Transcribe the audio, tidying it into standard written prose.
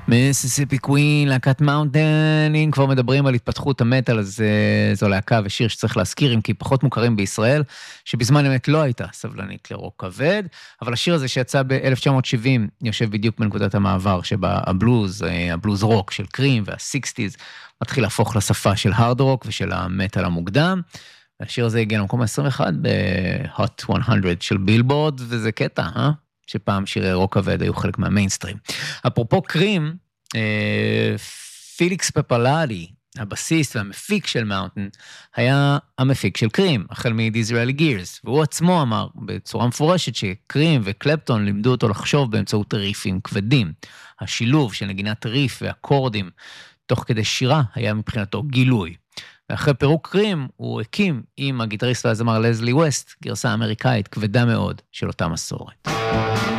מיסיסיפי קווין, להקת מאונטן, אם כבר מדברים על התפתחות המטל, אז זו להקה ושיר שצריך להזכיר, אם כי פחות מוכרים בישראל, שבזמן אמת לא הייתה סבלנית לרוק כבד, אבל השיר הזה שיצא ב-1970, יושב בדיוק בנקודת המעבר, שבה הבלוז רוק של קרים וה-60s, מתחיל להפוך לשפה של הרד רוק ושל המטל המוקדם, והשיר הזה הגיע למקום ה-21 ב-Hot 100 של בילבורד, וזה קטע, שפעם שירי רוק כבד היו חלק מהמיינסטרים. אפרופו קרים, פיליקס פפלאדי, הבסיסט והמפיק של מאונטן, היה המפיק של קרים, החל מ-Disraeli Gears, והוא עצמו אמר בצורה מפורשת שקרים וקלפטון לימדו אותו לחשוב באמצעות ריפים כבדים. השילוב של נגינת ריף ואקורדים תוך כדי שירה היה מבחינתו גילוי. ואחרי פירוק קרים הוא הקים עם הגיטריסט והזמר לזלי ווסט, גרסה אמריקאית כבדה מאוד של אותה מסורת.